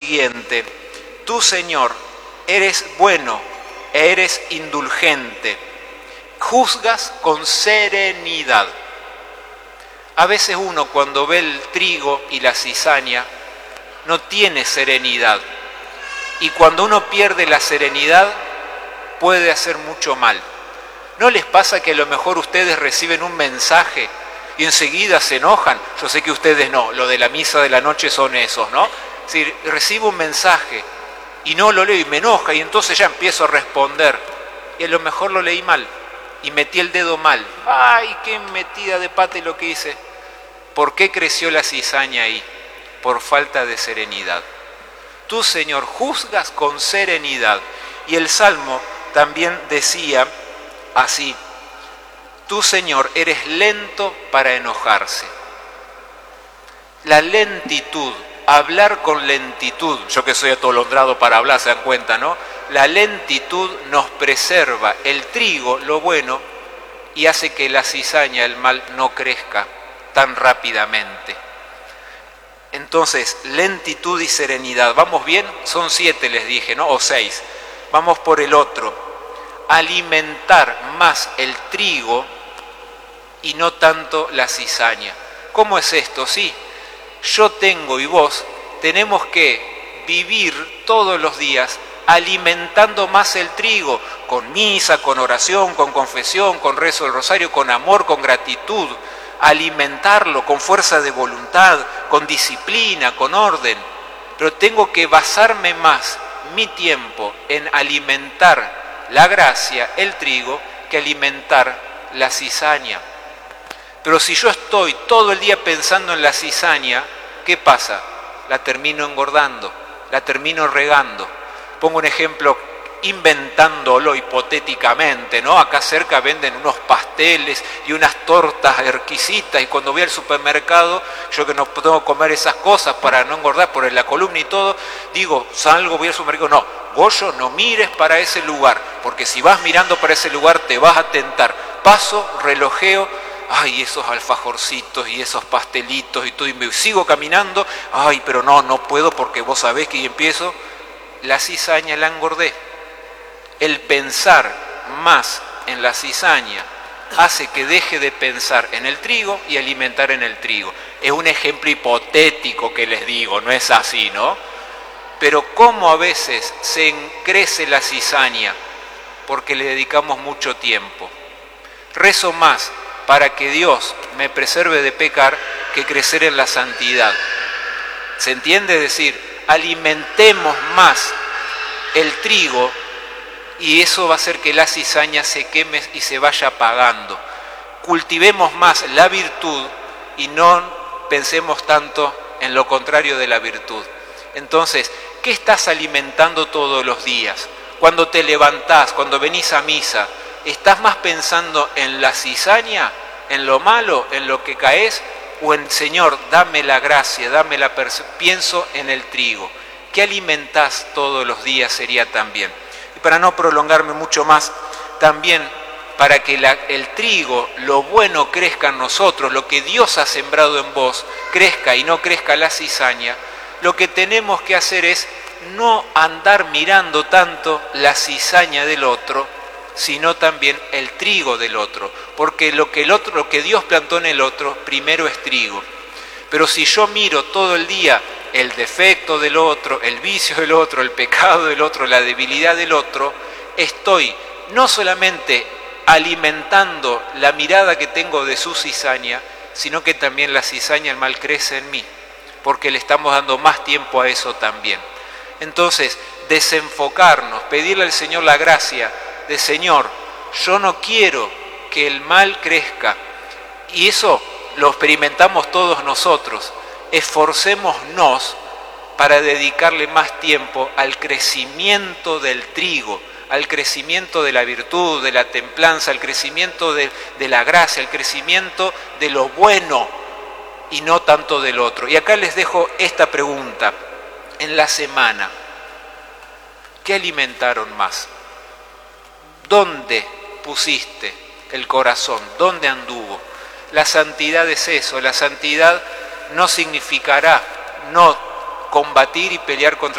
siguiente: tú, Señor, eres bueno, eres indulgente, juzgas con serenidad. A veces uno, cuando ve el trigo y la cizaña, no tiene serenidad. Y cuando uno pierde la serenidad, puede hacer mucho mal. ¿No les pasa que a lo mejor ustedes reciben un mensaje y enseguida se enojan? Yo sé que ustedes no, lo de la misa de la noche son esos, ¿no? Es decir, recibo un mensaje y no lo leo y me enoja y entonces ya empiezo a responder. Y a lo mejor lo leí mal y metí el dedo mal. ¡Ay, qué metida de pata lo que hice! ¿Por qué creció la cizaña ahí? Por falta de serenidad. Tú, Señor, juzgas con serenidad. Y el Salmo también decía así: tú, Señor, eres lento para enojarse. La lentitud, hablar con lentitud, yo que soy atolondrado para hablar, se dan cuenta, ¿no? La lentitud nos preserva el trigo, lo bueno, y hace que la cizaña, el mal, no crezca tan rápidamente. Entonces, lentitud y serenidad. ¿Vamos bien? Son 7, les dije, ¿no? O 6. Vamos por el otro. Alimentar más el trigo y no tanto la cizaña. ¿Cómo es esto? Sí, yo tengo y vos tenemos que vivir todos los días alimentando más el trigo, con misa, con oración, con confesión, con rezo del rosario, con amor, con gratitud. Alimentarlo con fuerza de voluntad, con disciplina, con orden. Pero tengo que basarme más mi tiempo en alimentar la gracia, el trigo, que alimentar la cizaña. Pero si yo estoy todo el día pensando en la cizaña, ¿qué pasa? La termino engordando, la termino regando. Pongo un ejemplo inventándolo hipotéticamente, ¿no? Acá cerca venden unos pasteles y unas tortas exquisitas y cuando voy al supermercado, yo que no puedo comer esas cosas para no engordar por la columna y todo, digo, salgo, voy al supermercado, no, Goyo, no mires para ese lugar, porque si vas mirando para ese lugar te vas a tentar. Paso, relojeo, ay, esos alfajorcitos y esos pastelitos y todo, y me sigo caminando, ay, pero no puedo porque vos sabés que empiezo, la cizaña la engordé. El pensar más en la cizaña hace que deje de pensar en el trigo y alimentar en el trigo. Es un ejemplo hipotético que les digo, no es así, ¿no? Pero cómo a veces se crece la cizaña porque le dedicamos mucho tiempo. Rezo más para que Dios me preserve de pecar que crecer en la santidad. ¿Se entiende? Es decir, alimentemos más el trigo y eso va a hacer que la cizaña se queme y se vaya apagando. Cultivemos más la virtud y no pensemos tanto en lo contrario de la virtud. Entonces, ¿qué estás alimentando todos los días? Cuando te levantás, cuando venís a misa, ¿estás más pensando en la cizaña, en lo malo, en lo que caes? ¿O en, Señor, dame la gracia, pienso en el trigo? ¿Qué alimentás todos los días sería también? Y para no prolongarme mucho más, también para que el trigo, lo bueno crezca en nosotros, lo que Dios ha sembrado en vos, crezca y no crezca la cizaña, lo que tenemos que hacer es no andar mirando tanto la cizaña del otro, sino también el trigo del otro, porque lo que Dios plantó en el otro, primero es trigo. Pero si yo miro todo el día el defecto del otro, el vicio del otro, el pecado del otro, la debilidad del otro, estoy no solamente alimentando la mirada que tengo de su cizaña, sino que también la cizaña, el mal, crece en mí, porque le estamos dando más tiempo a eso también. Entonces, desenfocarnos, pedirle al Señor la gracia de Señor, yo no quiero que el mal crezca, y eso lo experimentamos todos nosotros. Esforcémonos para dedicarle más tiempo al crecimiento del trigo, al crecimiento de la virtud, de la templanza, al crecimiento de la gracia, al crecimiento de lo bueno y no tanto del otro. Y acá les dejo esta pregunta. En la semana, ¿qué alimentaron más? ¿Dónde pusiste el corazón? ¿Dónde anduvo? La santidad es eso, la santidad no significará no combatir y pelear contra